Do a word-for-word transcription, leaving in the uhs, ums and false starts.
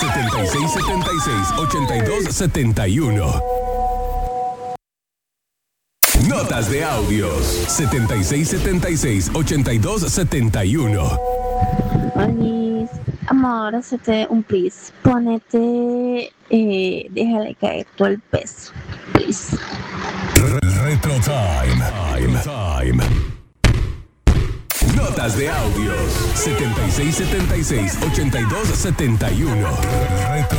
setenta y seis setenta y seis, ochenta y dos setenta y uno. Notas de audios setenta y seis setenta y seis, ochenta y dos setenta y uno. Olis, amor, hacete un please. Ponete, eh, déjale caer todo el peso, please. Retro Time. Time. Time. Notas de audios setenta y seis setenta y seis, ochenta y dos setenta y uno.